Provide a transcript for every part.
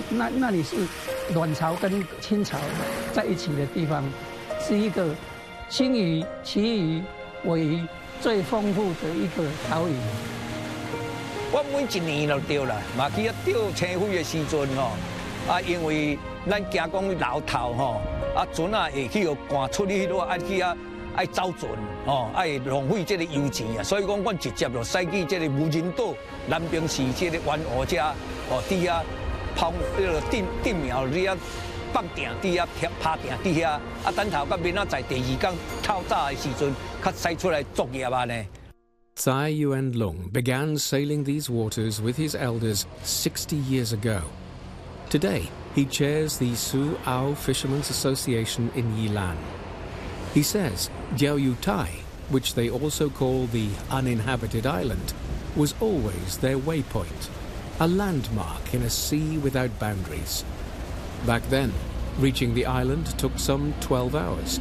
那里是阮朝跟清朝在一起的地方，是一个青鱼、旗鱼、尾鱼最丰富的一个岛屿。 我每一年就钓啦，嘛去钓青飞的时阵吼，因为咱惊讲老头吼，船会去赶出去咯，去爱走船吼，爱浪费这个油钱啊，所以讲，阮直接就驶去这个无人岛南平市这个湾河遮，伫遐抛定苗伫遐放定伫遐拍定伫遐，等头到明仔载第二天透早的时阵，较驶出来作业啊呢。 Tsai Yuan-lung began sailing these waters with his elders 60 years ago. Today, he chairs the Su Ao Fishermen's Association in Yilan. He says Diaoyu Tai, which they also call the uninhabited island, was always their waypoint, a landmark in a sea without boundaries. Back then, reaching the island took some 12 hours,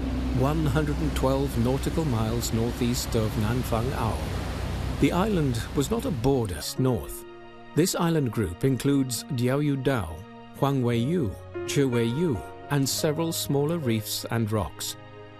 112 nautical miles northeast of Nanfang Ao. The island was not a border north. This island group includes Diaoyu Dao, Huangweiyu, Chiweiyu, and several smaller reefs and rocks.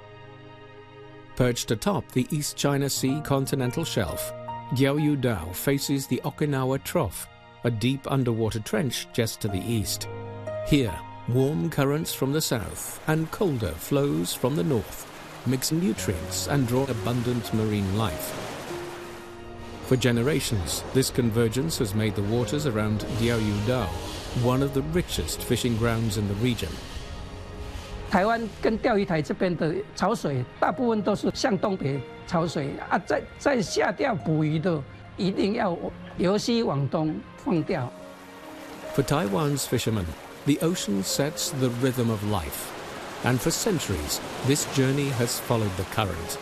Perched atop the East China Sea continental shelf, Diaoyu Dao faces the Okinawa Trough, a deep underwater trench just to the east. Here, warm currents from the south and colder flows from the north mix nutrients and draw abundant marine life. For generations, this convergence has made the waters around Diaoyu Dao one of the richest fishing grounds in the region. 台湾跟钓鱼台这边的潮水，大部分都是向东北潮水在下钓捕鱼的，一定要由西往东放钓。 For Taiwan's fishermen, the ocean sets the rhythm of life, and for centuries, this journey has followed the current.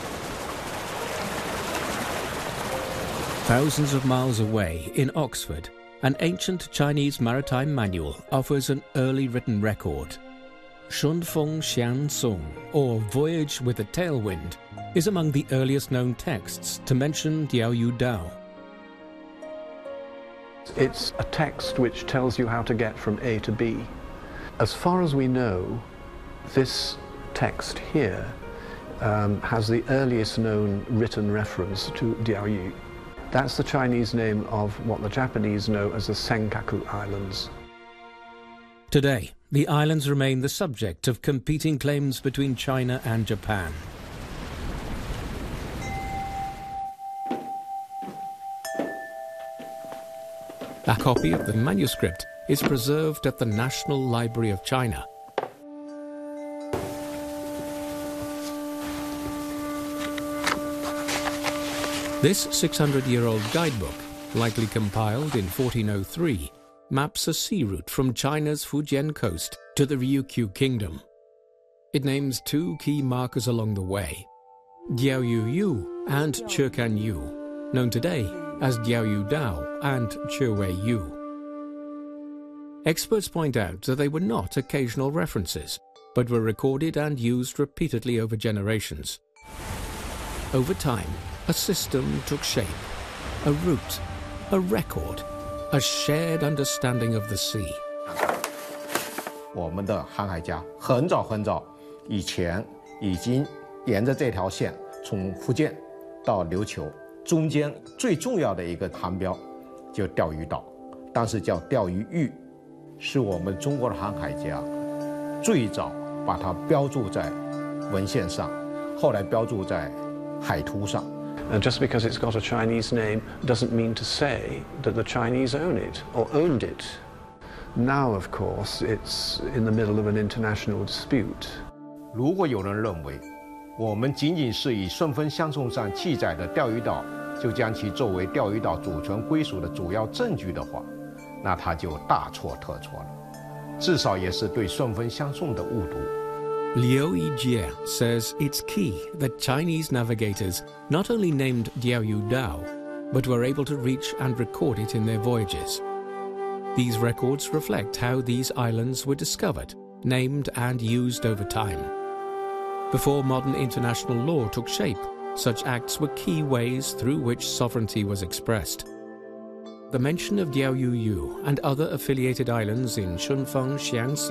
Thousands of miles away, in Oxford, an ancient Chinese maritime manual offers an early written record. Shunfeng Xian Song, or Voyage with a Tailwind, is among the earliest known texts to mention Diaoyu Dao. It's a text which tells you how to get from A to B. As far as we know, this text here has the earliest known written reference to Diaoyu. That's the Chinese name of what the Japanese know as the Senkaku Islands. Today, the islands remain the subject of competing claims between China and Japan. A copy of the manuscript is preserved at the National Library of China. This 600-year-old guidebook, likely compiled in 1403, maps a sea route from China's Fujian coast to the Ryukyu Kingdom. It names two key markers along the way, Diaoyu and Chekanyu, known today as Diaoyu Dao and Chiweiyu. Experts point out that they were not occasional references, but were recorded and used repeatedly over generations. Over time, a system took shape, a route, a record, a shared understanding of the sea. 我们的航海家很早以前已经沿着这条线从福建到琉球，中间最重要的一个航标就钓鱼岛，当时叫钓鱼屿，是我们中国的航海家最早把它标注在文献上，后来标注在海图上。 And just because it's got a Chinese name doesn't mean to say that the Chinese own it or owned it. Now, of course, it's in the middle of an international dispute. 如果有人认为我们仅仅是以顺丰相送上记载的钓鱼岛就将其作为钓鱼岛主权归属的主要证据的话，那他就大错特错了，至少也是对顺丰相送的误读。 Liu Yijie says it's key that Chinese navigators not only named Diaoyu Dao, but were able to reach and record it in their voyages. These records reflect how these islands were discovered, named and used over time. Before modern international law took shape, such acts were key ways through which sovereignty was expressed. The mention of Diaoyuyu and other affiliated islands in Shunfeng, Xiangsu,